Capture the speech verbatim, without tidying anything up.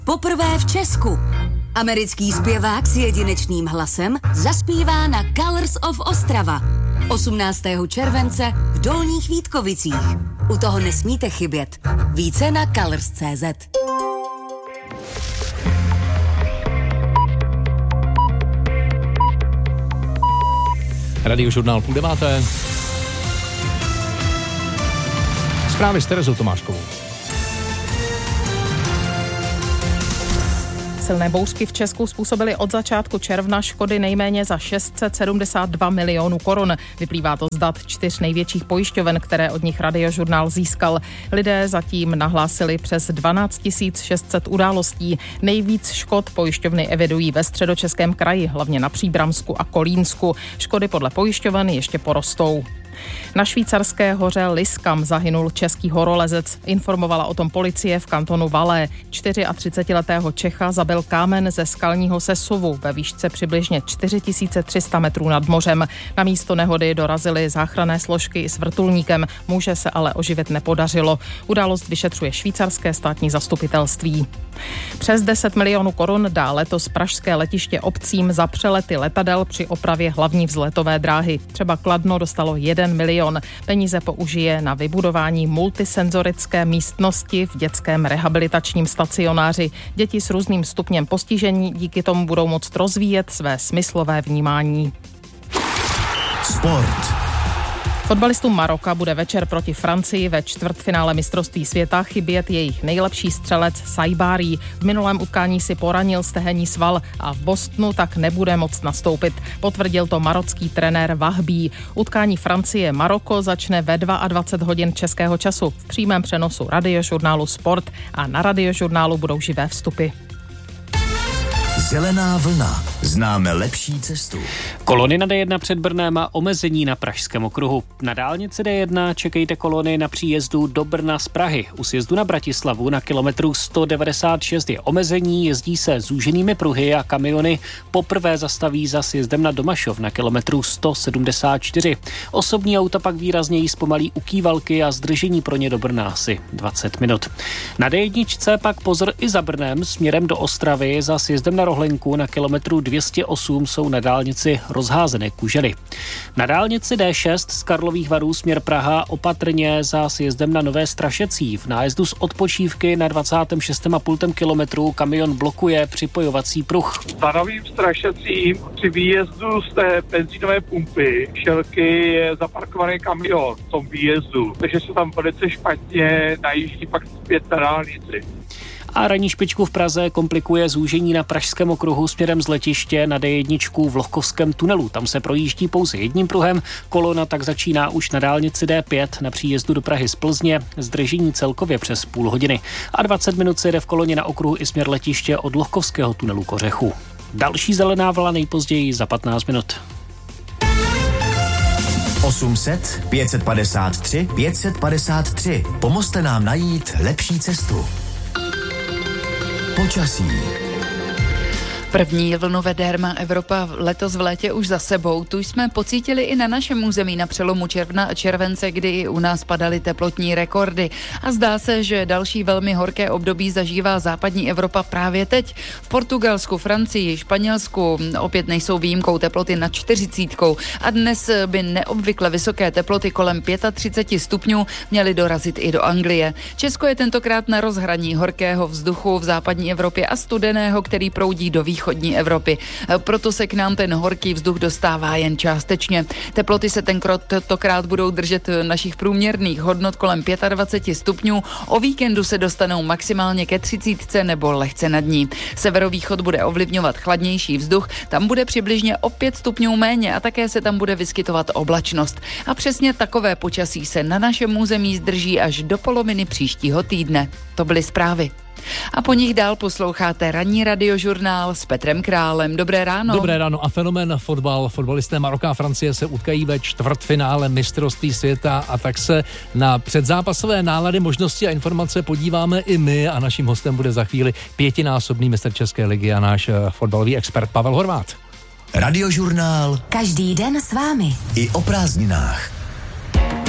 Poprvé v Česku. Americký zpěvák s jedinečným hlasem zaspívá na Colors of Ostrava. osmnáctého července v Dolních Vítkovicích. U toho nesmíte chybět. Více na colors tečka cé zet. Radiožurnál půl deváté. Zprávy s Terezou Tomáškovou. Silné bouřky v Česku způsobily od začátku června škody nejméně za šest set sedmdesát dva milionů korun. Vyplývá to z dat čtyř největších pojišťoven, které od nich Radiožurnál získal. Lidé zatím nahlásili přes dvanáct tisíc šest set událostí. Nejvíc škod pojišťovny evidují ve Středočeském kraji, hlavně na Příbramsku a Kolínsku. Škody podle pojišťoven ještě porostou. Na švýcarské hoře Liskam zahynul český horolezec. Informovala o tom policie v kantonu Valais. třicetičtyřletého Čecha zabil kámen ze skalního sesuvu ve výšce přibližně čtyři tisíce tři sta metrů nad mořem. Na místo nehody dorazily záchranné složky i s vrtulníkem. Muže se ale oživit nepodařilo. Událost vyšetřuje švýcarské státní zastupitelství. Přes deset milionů korun dá letos pražské letiště obcím za přelety letadel při opravě hlavní vzletové dráhy. Třeba Kladno dostalo jeden milion. Peníze použije na vybudování multisenzorické místnosti v dětském rehabilitačním stacionáři. Děti s různým stupněm postižení díky tomu budou moct rozvíjet své smyslové vnímání. Sport. Fotbalistům Maroka bude večer proti Francii ve čtvrtfinále mistrovství světa chybět jejich nejlepší střelec Saibari. V minulém utkání si poranil stehenní sval a v Bostonu tak nebude moct nastoupit. Potvrdil to marocký trenér Wahbí. Utkání Francie-Maroko začne ve dvacet dva hodin českého času v přímém přenosu Radiožurnálu Sport a na Radiožurnálu budou živé vstupy. Zelená vlna. Známe lepší cestu. Kolony na D jedna před Brnem a omezení na Pražském okruhu. Na dálnici D jedna čekejte kolony na příjezdu do Brna z Prahy. U sjezdu na Bratislavu na kilometru sto devadesát šest je omezení, jezdí se zúženými pruhy a kamiony poprvé zastaví za sjezdem na Domašov na kilometru sto sedmdesát čtyři. Osobní auta pak výrazněji zpomalí u Kývalky a zdržení pro ně do Brna asi dvacet minut. Na D jedna pak pozor i za Brnem směrem do Ostravy za sjezdem na Rohlenku na kilometru dvě stě osm jsou na dálnici rozházené kužely. Na dálnici D šest z Karlových Varů směr Praha opatrně za sjezdem na Nové Strašecí. V nájezdu z odpočívky na dvacátém šestém a půl kilometru kamion blokuje připojovací pruh. Na Novým Strašecím při výjezdu z té benzínové pumpy Šelky je zaparkovaný kamion v tom výjezdu, takže se tam velice špatně najíždí pak zpět na dálnici. A ranní špičku v Praze komplikuje zúžení na Pražském okruhu směrem z letiště na D jedna v Lohkovském tunelu. Tam se projíždí pouze jedním pruhem, kolona tak začíná už na dálnici D pět na příjezdu do Prahy z Plzně, zdržení celkově přes půl hodiny. A dvacet minut se jde v koloně na okruhu i směr letiště od Lohkovského tunelu k Ořechu. Další zelená vlna nejpozději za patnáct minut. osm set, pět set padesát tři, pět set padesát tři. Pomozte nám najít lepší cestu. Počasí. První vlnu vede Evropa letos v létě už za sebou. Tu jsme pocítili i na našem území na přelomu června a července, kdy i u nás padaly teplotní rekordy. A zdá se, že další velmi horké období zažívá západní Evropa právě teď. V Portugalsku, Francii, Španělsku opět nejsou výjimkou teploty nad čtyřicítkou a dnes by neobvykle vysoké teploty kolem třicet pět stupňů měly dorazit i do Anglie. Česko je tentokrát na rozhraní horkého vzduchu v západní Evropě a studeného, který proudí do východní východní Evropy. Proto se k nám ten horký vzduch dostává jen částečně. Teploty se tentokrát budou držet našich průměrných hodnot kolem dvacet pět stupňů. O víkendu se dostanou maximálně ke třicítce nebo lehce nad ní. Severovýchod bude ovlivňovat chladnější vzduch, tam bude přibližně o pět stupňů méně a také se tam bude vyskytovat oblačnost. A přesně takové počasí se na našem území zdrží až do poloviny příštího týdne. To byly zprávy. A po nich dál posloucháte ranní radiožurnál s Petrem Králem. Dobré ráno. Dobré ráno a fenomén fotbal. Fotbalisté Maroka a Francie se utkají ve čtvrtfinále mistrovství světa a tak se na předzápasové nálady, možnosti a informace podíváme i my a naším hostem bude za chvíli pětinásobný mistr České ligy a náš fotbalový expert Pavel Horváth. Radiožurnál. Každý den s vámi. I o prázdninách.